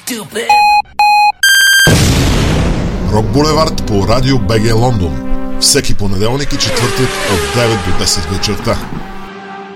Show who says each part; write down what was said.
Speaker 1: stupid.
Speaker 2: Рок Булевард по Радио БГ Лондон. Всеки понеделник и четвъртък от 9 до 10 вечерта.